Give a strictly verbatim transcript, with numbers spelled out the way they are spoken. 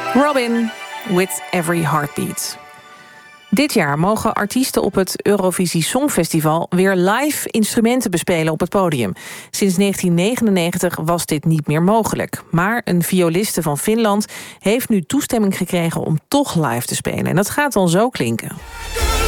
Robin, With Every Heartbeat. Dit jaar mogen artiesten op het Eurovisie Songfestival weer live instrumenten bespelen op het podium. Sinds negentien negenennegentig was dit niet meer mogelijk. Maar een violiste van Finland heeft nu toestemming gekregen om toch live te spelen. En dat gaat dan zo klinken.